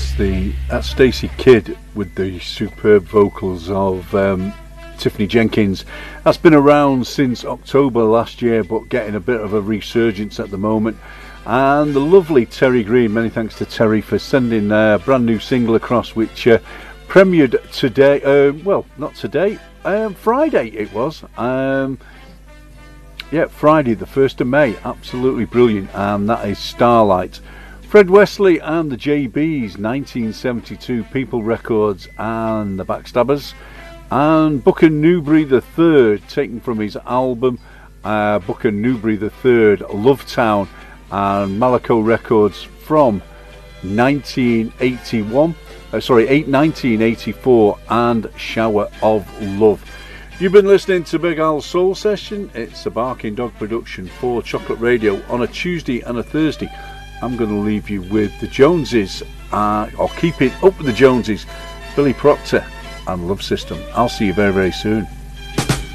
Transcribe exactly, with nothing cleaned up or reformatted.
that's the that's Stacey Kidd with the superb vocals of um, Tiffany Jenkins. That's been around since October last year, but getting a bit of a resurgence at the moment. And the lovely Terry Green, many thanks to Terry for sending a brand new single across, which uh, premiered today. Uh, well, not today, um, Friday it was. Um, yeah, Friday, the first of May. Absolutely brilliant, and that is Starlight. Fred Wesley and the J Bs, nineteen seventy-two, People Records and the Backstabbers. And Booker Newberry the third, taken from his album uh, Booker Newberry the third, Love Town, and Malaco Records from nineteen eighty-one, uh, sorry, nineteen eighty-four, and Shower of Love. You've been listening to Big Al's Soul Session. It's a Barking Dog production for Chocolate Radio on a Tuesday and a Thursday. I'm going to leave you with the Joneses, uh, or keep it up with the Joneses, Billy Proctor and Love System. I'll see you very, very soon.